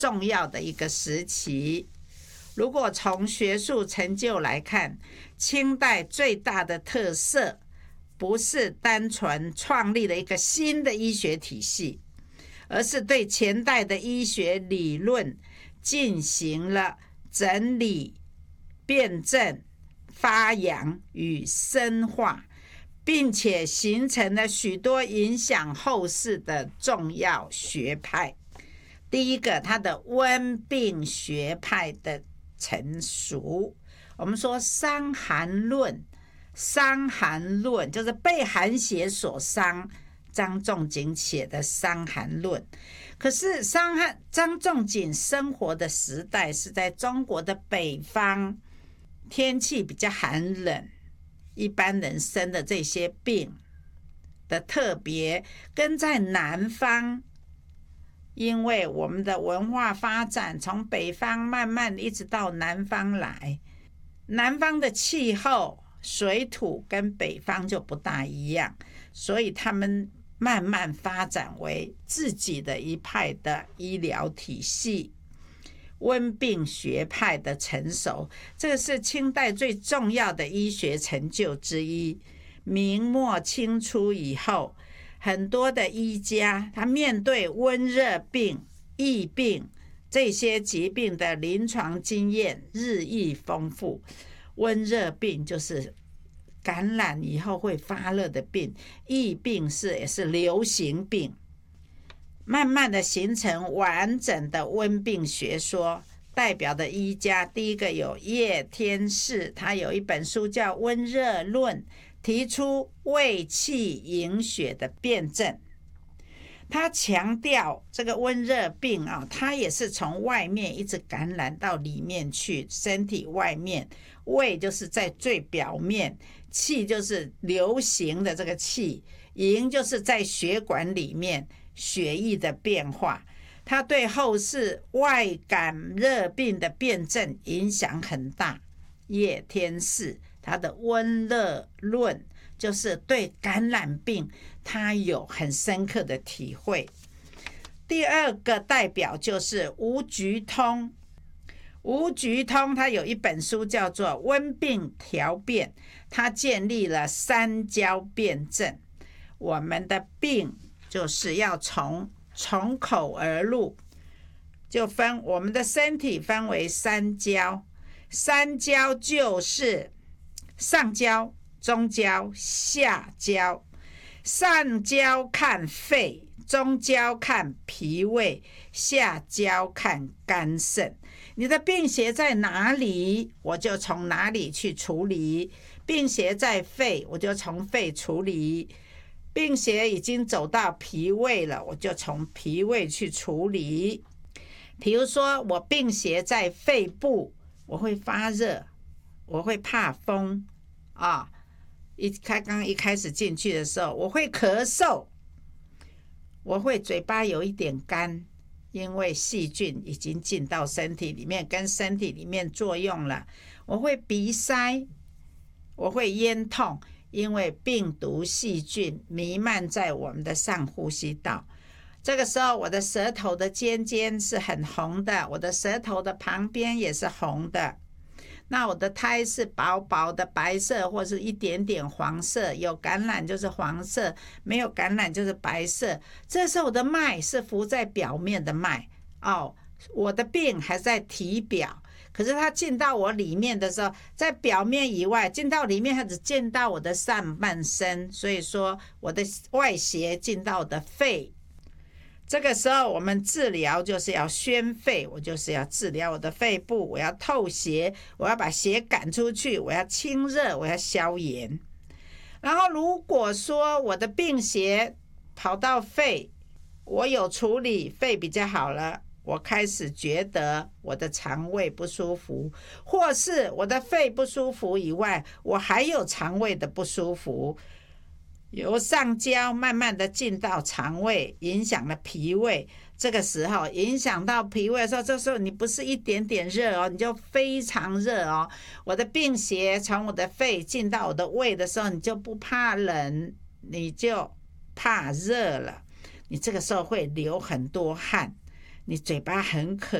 重要的一个时期。如果从学术成就来看，清代最大的特色不是单纯创立了一个新的医学体系，而是对前代的医学理论进行了整理、辩证、发扬与深化，并且形成了许多影响后世的重要学派。第一个，它的温病学派的成熟。我们说伤寒论，伤寒论就是被寒邪所伤，张仲景写的伤寒论。可是张仲景生活的时代是在中国的北方，天气比较寒冷，一般人生的这些病的特别跟在南方，因为我们的文化发展从北方慢慢一直到南方来，南方的气候水土跟北方就不大一样，所以他们慢慢发展为自己的一派的医疗体系。温病学派的成熟，这个是清代最重要的医学成就之一。明末清初以后，很多的医家他面对温热病、疫病这些疾病的临床经验日益丰富。温热病就是感染以后会发热的病，疫病也是流行病，慢慢的形成完整的温病学说。代表的医家，第一个有叶天士，他有一本书叫《温热论》，提出胃气营血的辩证。他强调这个温热病它也是从外面一直感染到里面去，身体外面，胃就是在最表面，气就是流行的这个气，营就是在血管里面血液的变化。他对后世外感热病的辩证影响很大。叶天士他的温热论就是对感染病他有很深刻的体会。第二个代表就是吴菊通。吴菊通他有一本书叫做《温病调辩》，他建立了三焦辩证。我们的病就是要从口而入，就分我们的身体分为三焦。三焦就是上焦、中焦、下焦。上焦看肺，中焦看脾胃，下焦看肝肾。你的病邪在哪里，我就从哪里去处理。病邪在肺，我就从肺处理。病邪已经走到脾胃了，我就从脾胃去处理。比如说我病邪在肺部，我会发热，我会怕风刚刚一开始进去的时候，我会咳嗽，我会嘴巴有一点干，因为细菌已经进到身体里面，跟身体里面作用了。我会鼻塞，我会咽痛，因为病毒细菌弥漫在我们的上呼吸道。这个时候我的舌头的尖尖是很红的，我的舌头的旁边也是红的。那我的苔是薄薄的白色或是一点点黄色，有感染就是黄色，没有感染就是白色。这时候我的脉是浮在表面的脉我的病还在体表，可是它进到我里面的时候，在表面以外进到里面，它只进到我的上半身，所以说我的外邪进到我的肺。这个时候我们治疗就是要宣肺，我就是要治疗我的肺部，我要透邪，我要把邪赶出去，我要清热，我要消炎。然后如果说我的病邪跑到肺，我有处理，肺比较好了，我开始觉得我的肠胃不舒服，或是我的肺不舒服以外，我还有肠胃的不舒服，由上焦慢慢的进到肠胃，影响了脾胃。这个时候影响到脾胃的时候，这时候你不是一点点热你就非常热我的病邪从我的肺进到我的胃的时候，你就不怕冷，你就怕热了。你这个时候会流很多汗， 你嘴巴很渴